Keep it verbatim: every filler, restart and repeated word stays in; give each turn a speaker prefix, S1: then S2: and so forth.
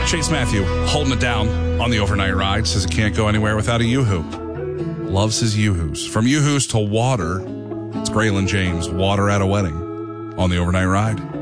S1: Chase Matthew holding it down on the overnight ride. Says he can't go anywhere without a Yoo-Hoo. Loves his Yoo-Hoos. From Yoo-Hoos to water, it's Graylin James, water at a wedding on the overnight ride.